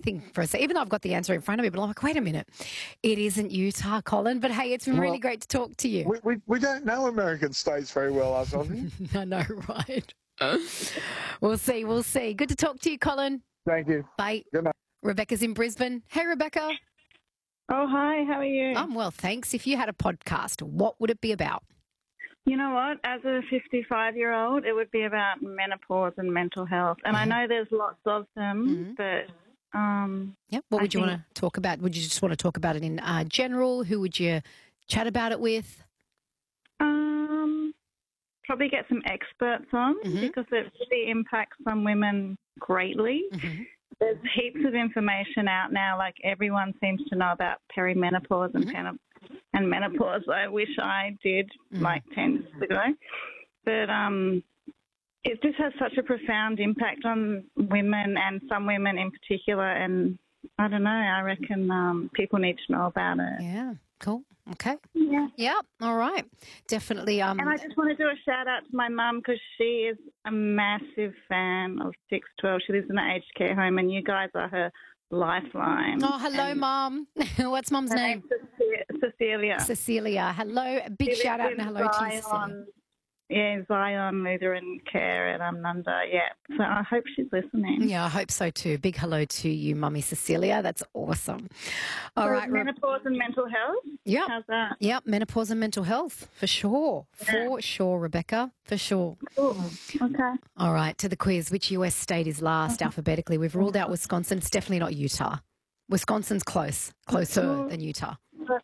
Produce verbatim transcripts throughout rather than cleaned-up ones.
think for a second, even though I've got the answer in front of me, but I'm like, wait a minute, it isn't Utah, Colin. But hey, it's been really Well, great to talk to you. We, we, we don't know American states very well, us, Aussie. I know, right? We'll see, we'll see. Good to talk to you, Colin. Thank you. Bye. Good night. Rebecca's in Brisbane. Hey, Rebecca. Oh, hi. How are you? I'm well, thanks. If you had a podcast, what would it be about? You know what? As a fifty-five-year-old, it would be about menopause and mental health. And I know there's lots of them, Mm-hmm. but um, Yeah. What would I you think- want to talk about? Would you just want to talk about it in uh, general? Who would you chat about it with? um, probably get some experts on Mhm. because it really impacts some women greatly. Mm-hmm. There's heaps of information out now. Like everyone seems to know about perimenopause and, Mhm. pen- and menopause. I wish I did Mm. like ten years ago. But um, it just has such a profound impact on women and some women in particular. And I don't know, I reckon um, people need to know about it. Yeah. Cool. Okay. Yeah. Yeah. All right. Definitely. Um. And I just want to do a shout out to my mum because she is a massive fan of six twelve. She lives in an aged care home, and you guys are her lifeline. Oh, hello, And Mum. What's Mum's her name? name's Cece- Cecilia. Cecilia. Hello. A big She shout out lives and in hello to you, Cecilia. Zion. Yeah, Zion Lutheran Care at um, Nunda. Yeah. So I hope she's listening. Yeah, I hope so too. Big hello to you, Mummy Cecilia. That's awesome. All So right. Re- menopause and mental health. Yep. How's that? Yep. Menopause and mental health for sure. For sure, Rebecca. For sure. Cool. Okay. All right. To the quiz. Which U S state is last alphabetically? We've ruled out Wisconsin. It's definitely not Utah. Wisconsin's close, closer than Utah.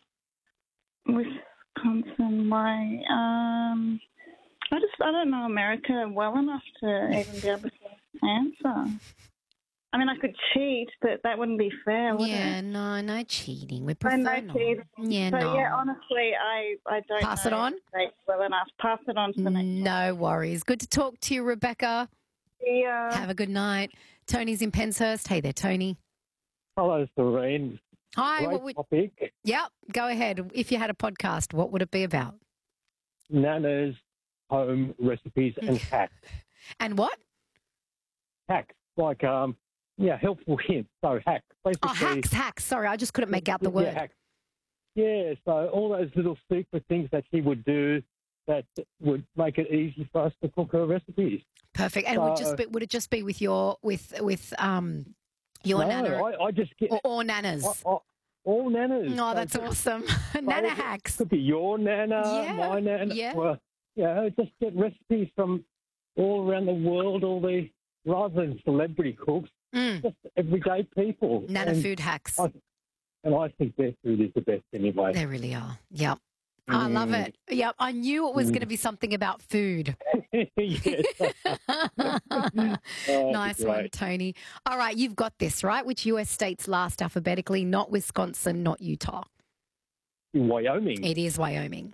Wisconsin. Why? Um. I just I don't know America well enough to even be able to answer. I mean, I could cheat, but that wouldn't be fair, would Yeah, it? no, no cheating. We So prefer no not. cheating. Yeah, so no. yeah, honestly, I I don't Pass it know on? states well enough. Pass it on to the next. No worries. Good to talk to you, Rebecca. Yeah. Have a good night. Tony's in Penshurst. Hey there, Tony. Hello, Serene. Hi. Great What would? topic. Yep. Go ahead. If you had a podcast, what would it be about? Nana's home recipes and hacks. And what? Hacks, like, um, yeah, helpful hints. So hacks. Basically, Oh, hacks, hacks. Sorry, I just couldn't make out the word. Yeah, hacks. Yeah, so all those little secret things that she would do that would make it easy for us to cook her recipes. Perfect. And it would just So- be, would it just be with your with with um your no, nana I, I just get or, or nanas? I, I, all nanas. Oh, So that's just- awesome. so Nana it hacks. Could be your nana, Yeah, my nana. yeah. Well, yeah, just get recipes from all around the world, all the rather than celebrity cooks, Mm. just everyday people. Nana and food hacks. I, and I think their food is the best anyway. They really are. Yep. I love Mm. it. Yep. I knew it was Mm. going to be something about food. Yes. Oh, Nice one, great. Tony. All right, you've got this, right? Which U S states last alphabetically? Not Wisconsin, not Utah. In Wyoming. It is Wyoming.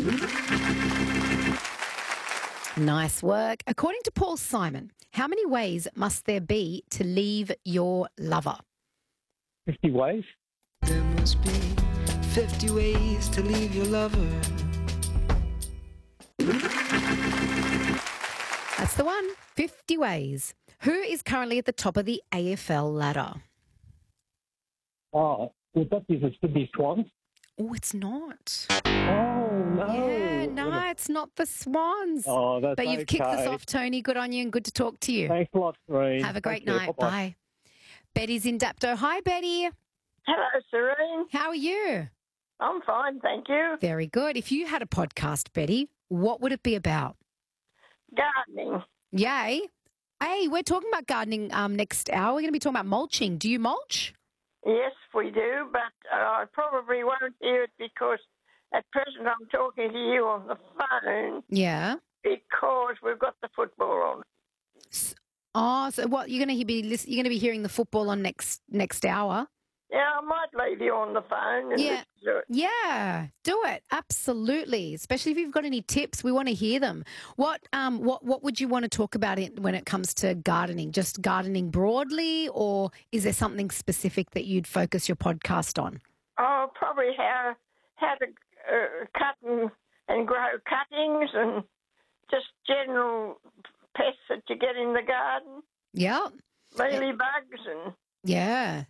Nice work. According to Paul Simon, how many ways must there be to leave your lover? fifty ways. There must be fifty ways to leave your lover. That's the one. fifty ways. Who is currently at the top of the A F L ladder? Oh, would that be the Sydney Swans? Oh, it's not. Oh, no. Yeah, no, it's not the Swans. Oh, that's But you've okay. kicked us off, Tony. Good on you and good to talk to you. Thanks a lot, Serene. Have a great Take care. night. Bye-bye. Bye. Betty's in Dapto. Hi, Betty. Hello, Serene. How are you? I'm fine, thank you. Very good. If you had a podcast, Betty, what would it be about? Gardening. Yay. Hey, we're talking about gardening um, next hour. We're going to be talking about mulching. Do you mulch? Yes, we do, but uh, I probably won't hear it because at present I'm talking to you on the phone Yeah. because we've got the football on. Oh, so what you're going to be lis- you're going to be hearing the football on next next hour? Yeah, I might leave you on the phone and Yeah. listen to it. Yeah, do it. Absolutely. Especially if you've got any tips, we want to hear them. What um what what would you want to talk about it when it comes to gardening? Just gardening broadly, or is there something specific that you'd focus your podcast on? Oh, probably how how to uh, cut and, and grow cuttings and just general pests that you get in the garden, Yeah. mealy bugs and Yeah.